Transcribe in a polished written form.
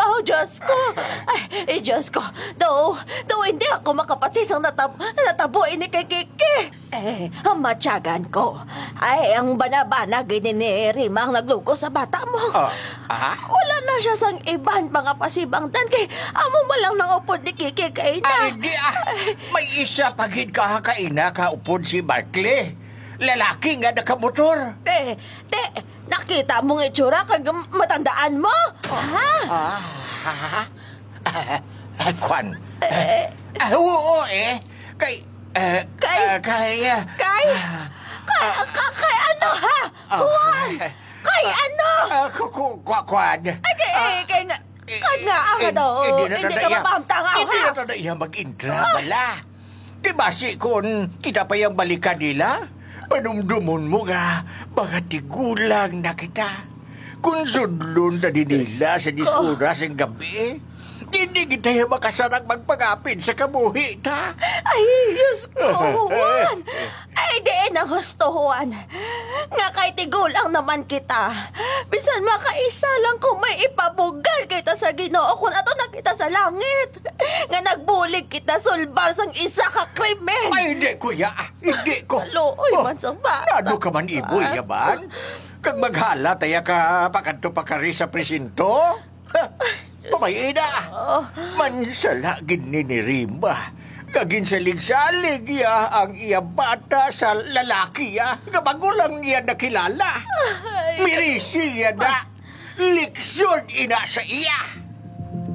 Oh, Diyos ko. Ay, Diyos ko. Daw hindi ako makapatis ang natabuin ni kay Kiki. Ang matyagan ko. Ay, ang banabana ni Rima ang nagluko sa bata mo. Wala na siya sang iban mga pasibangdan kay amo malang nang upod ni Kiki kay na. Ay, di May isa pagid ka kaina ka upod si Barkley. Lalaki nga nakamotor. Te, nakita mong itsura kag matandaan mo? Kwan. Oo, Kay... Kay ano, ha? Juan! Kay ano? Kwan. Kay nga ang hindi ka mapamtang ha? Hindi na tada iya mag-indra, bala. Diba kung kita pa yung balikan nila, panumdumon mo nga, mga tigulang na kita. Kung sudlon na dinila sa disuras ng gabi, hindi kita yung makasarang magpagapin sa kabuhi ta. Ay, Diyos ko, Juan. Ay, diin ang gusto, Juan. Nga kay tigulang naman kita. Bisan makaisa lang kung may ipabugal kita sa Ginoo kung ato na kita sa langit. Nga nagbulig kita sulbal sang isa ka krimen. Ay, hindi, kuya. Hindi ko. Luoy, man sang bata. Ano ka man iboy, yaman? Kag maghala, taya ka pakanto pa kari sa presinto? Pamayin na. Mansala gini ni Rima. Gagin salig-salig ya ang iya bata sa lalaki ya. Gabagulang niya nakilala. Mirisi ya na. Liksyon ina sa iya.